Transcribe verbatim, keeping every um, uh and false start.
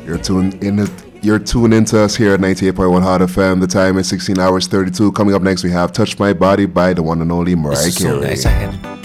You're tuned in. You're tuned into us here at ninety-eight point one Hot F M. The time is sixteen hours thirty-two. Coming up next, we have "Touch My Body" by the one and only Mariah Carey. So nice. I had